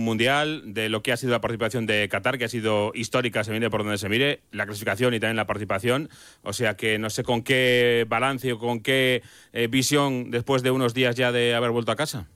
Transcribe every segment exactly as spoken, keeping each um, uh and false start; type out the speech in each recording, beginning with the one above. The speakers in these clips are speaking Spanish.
mundial, de lo que ha sido la participación de Qatar, que ha sido histórica, se mire por donde se mire, la clasificación y también la participación. O sea que no sé con qué balance o con qué eh, visión después de unos días ya de haber vuelto a casa.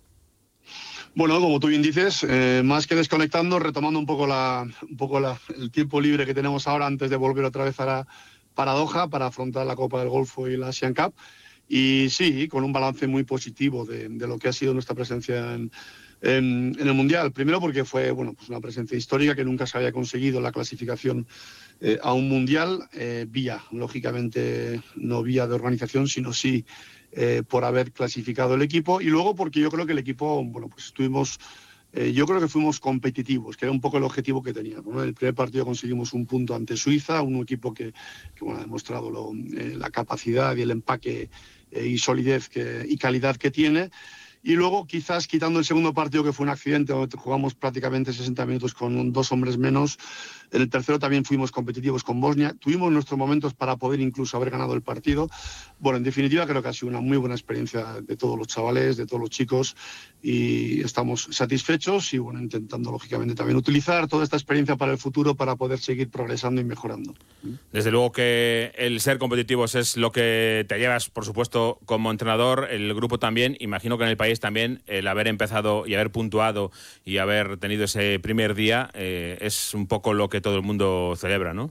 Bueno, como tú bien dices, eh, más que desconectando, retomando un poco, la, un poco la, el tiempo libre que tenemos ahora antes de volver otra vez a la, para Doha, para afrontar la Copa del Golfo y la Asian Cup. Y sí, con un balance muy positivo de, de lo que ha sido nuestra presencia en, en, en el Mundial. Primero porque fue bueno, pues una presencia histórica que nunca se había conseguido la clasificación eh, a un Mundial, eh, vía, lógicamente, no vía de organización, sino sí Eh, por haber clasificado el equipo, y luego porque yo creo que el equipo, bueno, pues estuvimos, eh, yo creo que fuimos competitivos, que era un poco el objetivo que teníamos, ¿no? En el primer partido conseguimos un punto ante Suiza, un equipo que, que bueno, ha demostrado lo, eh, la capacidad y el empaque eh, y solidez que, y calidad que tiene. Y luego, quizás quitando el segundo partido, que fue un accidente, donde jugamos prácticamente sesenta minutos con dos hombres menos, en el tercero también fuimos competitivos con Bosnia. Tuvimos nuestros momentos para poder incluso haber ganado el partido. Bueno, en definitiva, creo que ha sido una muy buena experiencia de todos los chavales, de todos los chicos, y estamos satisfechos y, bueno, intentando, lógicamente, también utilizar toda esta experiencia para el futuro para poder seguir progresando y mejorando. Desde luego que el ser competitivos es lo que te llevas, por supuesto, como entrenador, el grupo también. Imagino que en el país también el haber empezado y haber puntuado y haber tenido ese primer día eh, es un poco lo que todo el mundo celebra, ¿no?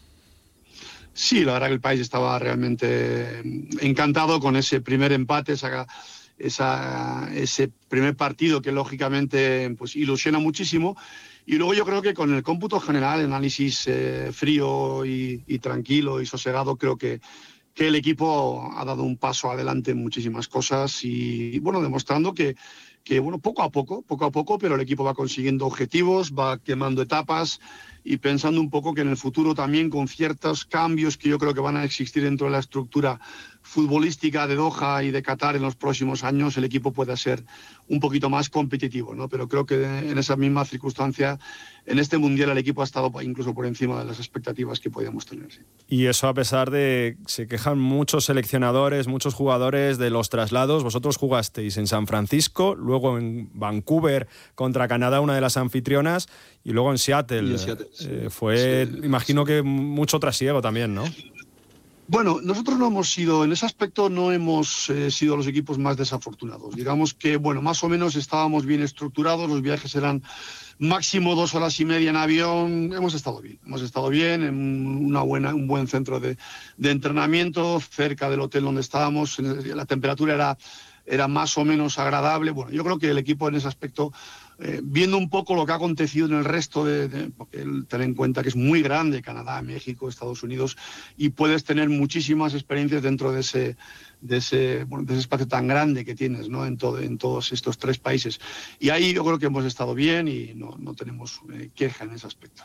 Sí, la verdad que el país estaba realmente encantado con ese primer empate, esa, esa, ese primer partido que lógicamente pues ilusiona muchísimo. Y luego yo creo que con el cómputo general, el análisis eh, frío y, y tranquilo y sosegado, creo que que el equipo ha dado un paso adelante en muchísimas cosas y, bueno, demostrando que, que, bueno, poco a poco, poco a poco, pero el equipo va consiguiendo objetivos, va quemando etapas y pensando un poco que en el futuro también, con ciertos cambios que yo creo que van a existir dentro de la estructura futbolística de Doha y de Qatar en los próximos años, el equipo pueda ser un poquito más competitivo, ¿no? Pero creo que en esa misma circunstancia, en este Mundial, el equipo ha estado incluso por encima de las expectativas que podíamos tener. Sí. Y eso a pesar de que se quejan muchos seleccionadores, muchos jugadores de los traslados. Vosotros jugasteis en San Francisco, luego en Vancouver contra Canadá, una de las anfitrionas, y luego en Seattle. En Seattle sí. eh, fue, sí, imagino sí. que mucho trasiego también, ¿no? Bueno, nosotros no hemos sido, en ese aspecto no hemos eh, sido los equipos más desafortunados. Digamos que, bueno, más o menos estábamos bien estructurados, los viajes eran máximo dos horas y media en avión, hemos estado bien, hemos estado bien en una buena, un buen centro de, de entrenamiento, cerca del hotel donde estábamos, la temperatura era, era más o menos agradable. Bueno, yo creo que el equipo en ese aspecto, Eh, viendo un poco lo que ha acontecido en el resto de, de porque ten en cuenta que es muy grande Canadá, México, Estados Unidos, y puedes tener muchísimas experiencias dentro de ese, de ese, bueno, de ese espacio tan grande que tienes, ¿no? en, todo, en todos estos tres países. Y ahí yo creo que hemos estado bien y no, no tenemos eh, queja en ese aspecto.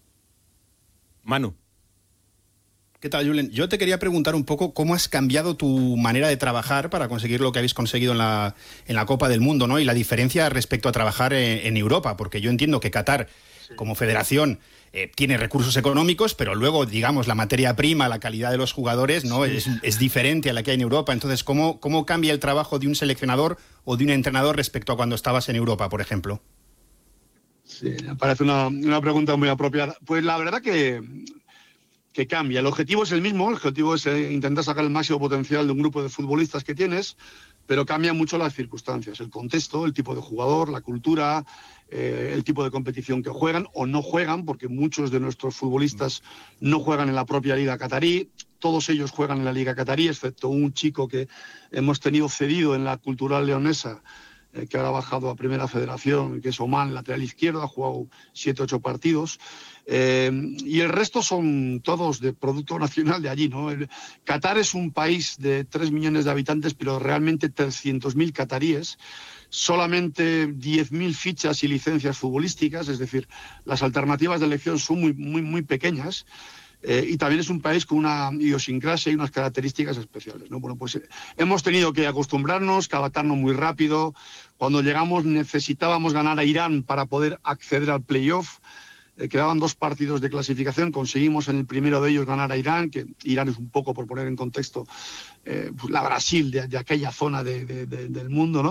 Manu. ¿Qué tal, Julen? Yo te quería preguntar un poco cómo has cambiado tu manera de trabajar para conseguir lo que habéis conseguido en la, en la Copa del Mundo, ¿no? Y la diferencia respecto a trabajar en, en Europa, porque yo entiendo que Qatar, sí, como federación, eh, tiene recursos económicos, pero luego, digamos, la materia prima, la calidad de los jugadores, ¿no? Sí. Es, es diferente a la que hay en Europa. Entonces, ¿cómo, cómo cambia el trabajo de un seleccionador o de un entrenador respecto a cuando estabas en Europa, por ejemplo? Sí, me parece una, una pregunta muy apropiada. Pues la verdad que... que cambia. El objetivo es el mismo, el objetivo es eh, intentar sacar el máximo potencial de un grupo de futbolistas que tienes, pero cambian mucho las circunstancias, el contexto, el tipo de jugador, la cultura, eh, el tipo de competición que juegan o no juegan, porque muchos de nuestros futbolistas no juegan en la propia liga catarí, todos ellos juegan en la liga catarí, excepto un chico que hemos tenido cedido en la Cultural Leonesa, eh, que ahora ha bajado a Primera Federación, que es Oman, lateral izquierdo, ha jugado siete, ocho partidos. Eh, y el resto son todos de producto nacional de allí, ¿no? El, Qatar es un país de tres millones de habitantes, pero realmente trescientos mil cataríes, solamente diez mil fichas y licencias futbolísticas, es decir, las alternativas de elección son muy, muy, muy pequeñas. Eh, y también es un país con una idiosincrasia y unas características especiales, ¿no? Bueno, pues eh, hemos tenido que acostumbrarnos, que adaptarnos muy rápido. Cuando llegamos necesitábamos ganar a Irán para poder acceder al playoff. Eh, quedaban dos partidos de clasificación, conseguimos en el primero de ellos ganar a Irán, que Irán es un poco, por poner en contexto, eh, pues la Brasil de, de aquella zona de, de, de, del mundo, ¿no?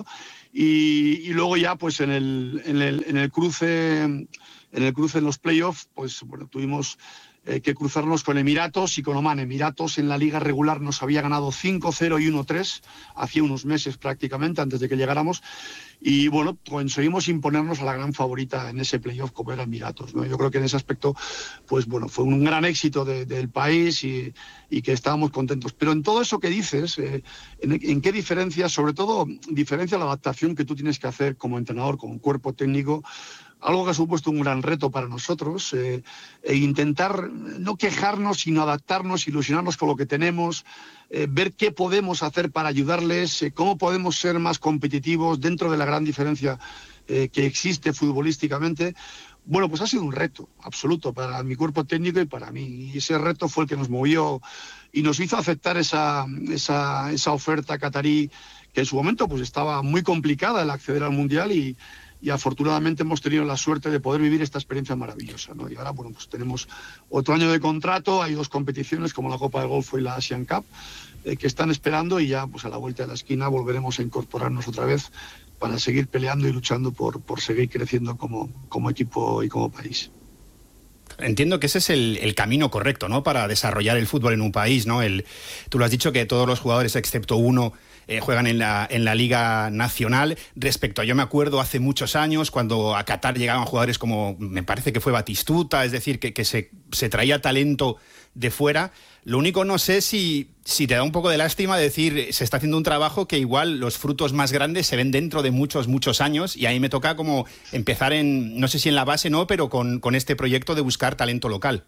Y, y luego ya pues en el, en el, en el cruce, en el cruce en los playoffs, pues bueno, tuvimos eh, que cruzarnos con Emiratos y con Oman. Emiratos en la liga regular nos había ganado cinco cero y uno tres, hacía unos meses prácticamente, antes de que llegáramos. Y bueno, conseguimos imponernos a la gran favorita en ese playoff como era Emiratos, ¿no? Yo creo que en ese aspecto, pues bueno, fue un gran éxito de, del país y, y que estábamos contentos. Pero en todo eso que dices, eh, ¿en, ¿en qué diferencia? Sobre todo, diferencia la adaptación que tú tienes que hacer como entrenador, como cuerpo técnico, algo que ha supuesto un gran reto para nosotros, eh, e intentar no quejarnos, sino adaptarnos, ilusionarnos con lo que tenemos, eh, ver qué podemos hacer para ayudarles, eh, cómo podemos ser más competitivos dentro de la gran diferencia eh, que existe futbolísticamente. Bueno, pues ha sido un reto absoluto para mi cuerpo técnico y para mí. Y ese reto fue el que nos movió y nos hizo aceptar esa, esa, esa oferta catarí, que en su momento pues estaba muy complicada el acceder al Mundial, y y afortunadamente hemos tenido la suerte de poder vivir esta experiencia maravillosa, ¿no? Y ahora, bueno, pues tenemos otro año de contrato, hay dos competiciones como la Copa del Golfo y la Asian Cup, eh, que están esperando, y ya pues a la vuelta de la esquina volveremos a incorporarnos otra vez para seguir peleando y luchando por, por seguir creciendo como, como equipo y como país. Entiendo que ese es el, el camino correcto, ¿no?, para desarrollar el fútbol en un país, ¿no? El, tú lo has dicho, que todos los jugadores, excepto uno, eh, juegan en la, en la Liga Nacional. Respecto a, yo me acuerdo hace muchos años, cuando a Qatar llegaban jugadores como, me parece que fue Batistuta, es decir, que, que se, se traía talento de fuera. Lo único, no sé si, si te da un poco de lástima decir, se está haciendo un trabajo que igual los frutos más grandes se ven dentro de muchos, muchos años, y ahí me toca como empezar en, no sé si en la base, no, pero con, con este proyecto de buscar talento local.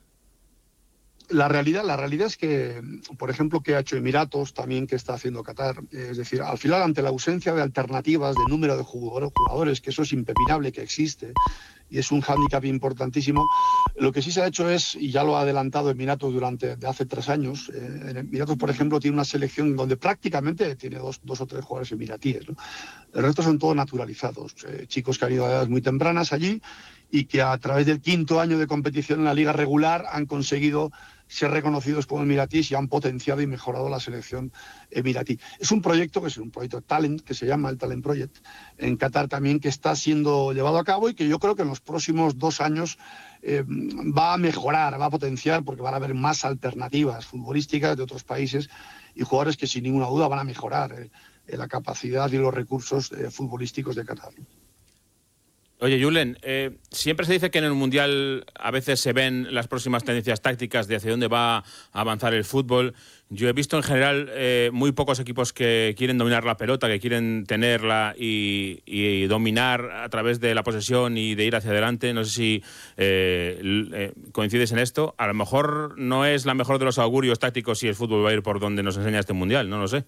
La realidad, la realidad es que, por ejemplo, que ha hecho Emiratos, también que está haciendo Qatar, es decir, al final, ante la ausencia de alternativas, de número de jugadores, jugadores, que eso es impepinable que existe, y es un hándicap importantísimo, lo que sí se ha hecho es, y ya lo ha adelantado Emiratos durante de hace tres años, eh, Emiratos, por ejemplo, tiene una selección donde prácticamente tiene dos, dos o tres jugadores emiratíes, ¿no? El resto son todos naturalizados, eh, chicos que han ido a edades muy tempranas allí y que a través del quinto año de competición en la liga regular han conseguido ser reconocidos como emiratís y han potenciado y mejorado la selección emiratí. Es un proyecto que es un proyecto Talent, que se llama el Talent Project, en Qatar también, que está siendo llevado a cabo y que yo creo que en los próximos dos años eh, va a mejorar, va a potenciar, porque van a haber más alternativas futbolísticas de otros países y jugadores que sin ninguna duda van a mejorar eh, la capacidad y los recursos eh, futbolísticos de Qatar. Oye, Julen, eh, siempre se dice que en el Mundial a veces se ven las próximas tendencias tácticas de hacia dónde va a avanzar el fútbol. Yo he visto en general eh, muy pocos equipos que quieren dominar la pelota, que quieren tenerla y, y dominar a través de la posesión y de ir hacia adelante. No sé si eh, eh, coincides en esto. A lo mejor no es la mejor de los augurios tácticos si el fútbol va a ir por donde nos enseña este Mundial, no lo sé.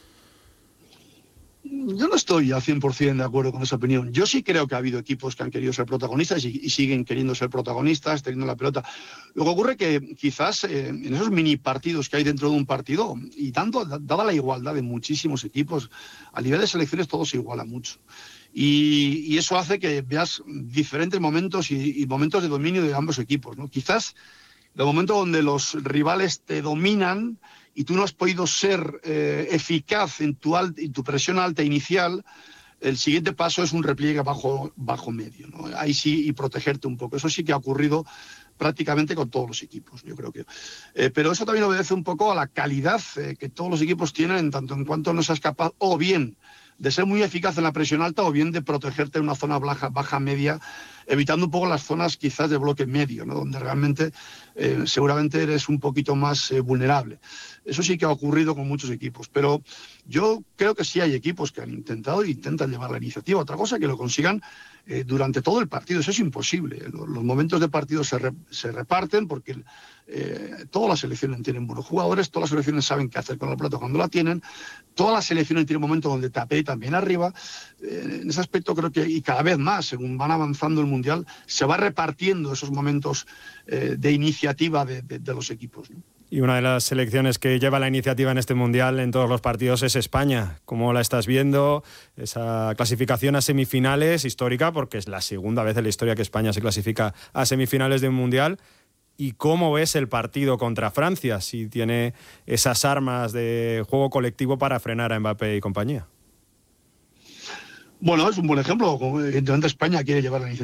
Yo no estoy al cien por ciento de acuerdo con esa opinión. Yo sí creo que ha habido equipos que han querido ser protagonistas y, y siguen queriendo ser protagonistas, teniendo la pelota. Lo que ocurre que quizás eh, en esos mini partidos que hay dentro de un partido, y tanto, dada la igualdad de muchísimos equipos, a nivel de selecciones todo se iguala mucho. Y, y eso hace que veas diferentes momentos y, y momentos de dominio de ambos equipos, ¿no? Quizás los momentos donde los rivales te dominan y tú no has podido ser eh, eficaz en tu, alt, en tu presión alta inicial, el siguiente paso es un repliegue bajo, bajo medio, ¿no? Ahí sí, y protegerte un poco. Eso sí que ha ocurrido prácticamente con todos los equipos, yo creo que. Eh, pero eso también obedece un poco a la calidad eh, que todos los equipos tienen, en tanto en cuanto no seas capaz, o bien de ser muy eficaz en la presión alta, o bien de protegerte en una zona baja, baja media, evitando un poco las zonas quizás de bloque medio, ¿no? Donde realmente eh, seguramente eres un poquito más eh, vulnerable. Eso sí que ha ocurrido con muchos equipos, pero yo creo que sí hay equipos que han intentado e intentan llevar la iniciativa. Otra cosa, que lo consigan eh, durante todo el partido. Eso es imposible. Los, los momentos de partido se, re, se reparten porque eh, todas las selecciones tienen buenos jugadores, todas las selecciones saben qué hacer con la pelota cuando la tienen, todas las selecciones tienen momentos donde te aprietan bien arriba. Eh, en ese aspecto creo que, y cada vez más, según van avanzando el Mundial, se va repartiendo esos momentos eh, de iniciativa de, de, de los equipos, ¿no? Y una de las selecciones que lleva la iniciativa en este Mundial en todos los partidos es España. ¿Cómo la estás viendo? Esa clasificación a semifinales, histórica, porque es la segunda vez en la historia que España se clasifica a semifinales de un Mundial. ¿Y cómo ves el partido contra Francia? Si tiene esas armas de juego colectivo para frenar a Mbappé y compañía. Bueno, es un buen ejemplo. Como evidentemente España quiere llevar la iniciativa